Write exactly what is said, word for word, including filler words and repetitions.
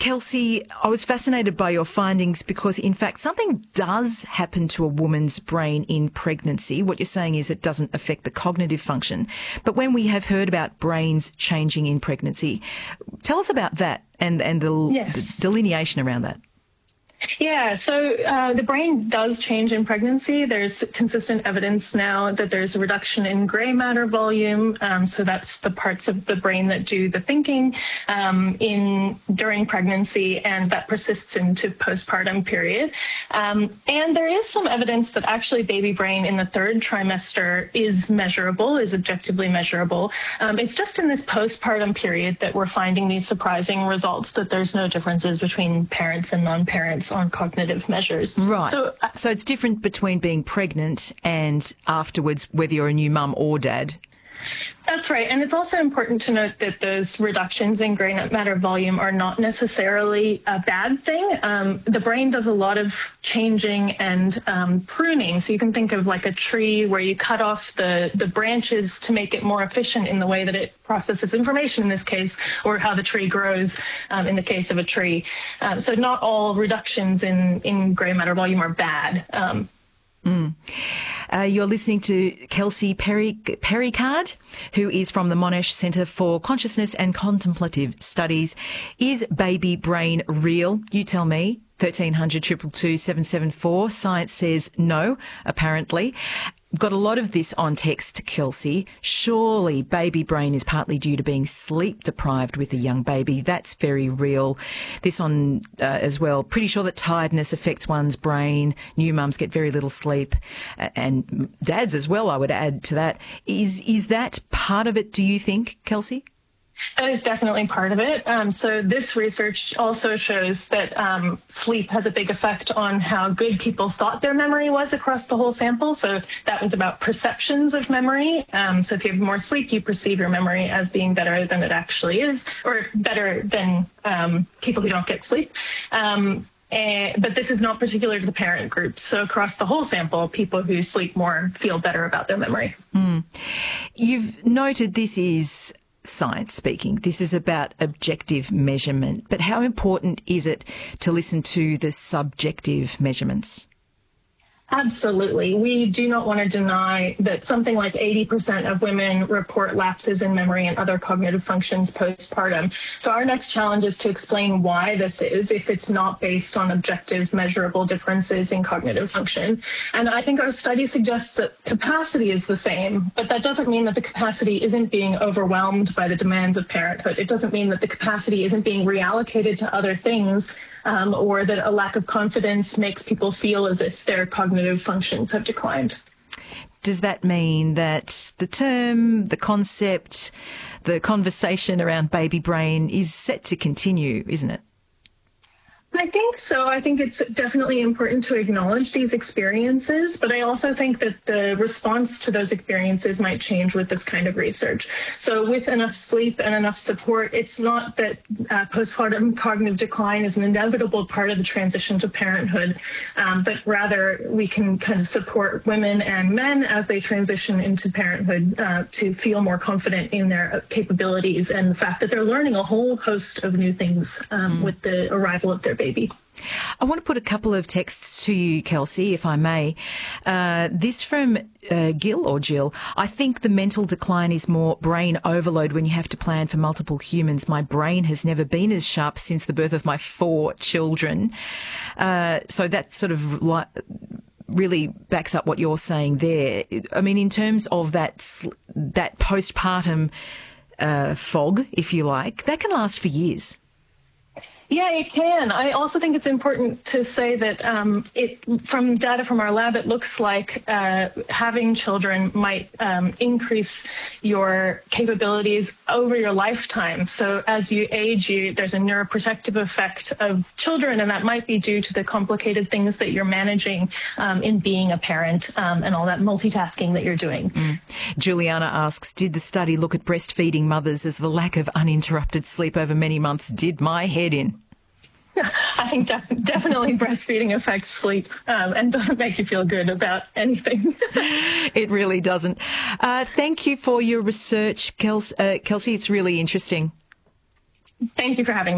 Kelsey, I was fascinated by your findings because, in fact, something does happen to a woman's brain in pregnancy. What you're saying is it doesn't affect the cognitive function. But when we have heard about brains changing in pregnancy, tell us about that and, and the, Yes. the delineation around that. Yeah, so uh, the brain does change in pregnancy. There's consistent evidence now that there's a reduction in gray matter volume. Um, so that's the parts of the brain that do the thinking um, in during pregnancy, and that persists into postpartum period. Um, and there is some evidence that actually baby brain in the third trimester is measurable, is objectively measurable. Um, it's just in this postpartum period that we're finding these surprising results, that there's no differences between parents and non-parents on cognitive measures. Right. So, uh, so it's different between being pregnant and afterwards, whether you're a new mum or dad. That's right. And it's also important to note that those reductions in gray matter volume are not necessarily a bad thing. Um, the brain does a lot of changing and um, pruning. So you can think of like a tree where you cut off the, the branches to make it more efficient in the way that it processes information in this case, or how the tree grows um, in the case of a tree. Um, so not all reductions in, in gray matter volume are bad. Um, Mm. Uh, you're listening to Kelsey Perry, Perricard, who is from the Monash Centre for Consciousness and Contemplative Studies. Is baby brain real? You tell me. thirteen hundred, two two two, seven seven four. Science says no, apparently. Got a lot of this on text, Kelsey. Surely baby brain is partly due to being sleep deprived with a young baby. That's very real. This on uh, as well. Pretty sure that tiredness affects one's brain. New mums get very little sleep, uh, and dads as well, I would add to that. Is, is that part of it, do you think, Kelsey? That is definitely part of it. Um, so this research also shows that um, sleep has a big effect on how good people thought their memory was across the whole sample. So that was about perceptions of memory. Um, so if you have more sleep, you perceive your memory as being better than it actually is, or better than um, people who don't get sleep. Um, And, but this is not particular to the parent group. So across the whole sample, people who sleep more feel better about their memory. Mm. You've noted this is science speaking. This is about objective measurement. But how important is it to listen to the subjective measurements? Absolutely. We do not want to deny that something like eighty percent of women report lapses in memory and other cognitive functions postpartum. So our next challenge is to explain why this is, if it's not based on objective, measurable differences in cognitive function. And I think our study suggests that capacity is the same, but that doesn't mean that the capacity isn't being overwhelmed by the demands of parenthood. It doesn't mean that the capacity isn't being reallocated to other things, um, or that a lack of confidence makes people feel as if their cognitive functions have declined. Does that mean that the term, the concept, the conversation around baby brain is set to continue, isn't it? I think so. I think it's definitely important to acknowledge these experiences, but I also think that the response to those experiences might change with this kind of research. So with enough sleep and enough support, it's not that uh, postpartum cognitive decline is an inevitable part of the transition to parenthood, um, but rather we can kind of support women and men as they transition into parenthood uh, to feel more confident in their capabilities and the fact that they're learning a whole host of new things um, mm. with the arrival of their baby. Baby. I want to put a couple of texts to you, Kelsey, if I may. Uh, this from uh, Gil or Jill. I think the mental decline is more brain overload when you have to plan for multiple humans. My brain has never been as sharp since the birth of my four children. Uh, so that sort of like really backs up what you're saying there. I mean, in terms of that that postpartum uh, fog, if you like, that can last for years. Yeah, it can. I also think it's important to say that um, it, from data from our lab, it looks like uh, having children might um, increase your capabilities over your lifetime. So as you age, you, there's a neuroprotective effect of children, and that might be due to the complicated things that you're managing um, in being a parent um, and all that multitasking that you're doing. Mm. Juliana asks, did the study look at breastfeeding mothers as the lack of uninterrupted sleep over many months did my head in? I think def- definitely breastfeeding affects sleep um, and doesn't make you feel good about anything. It really doesn't. Uh, thank you for your research, Kels- uh, Kelsey. It's really interesting. Thank you for having me.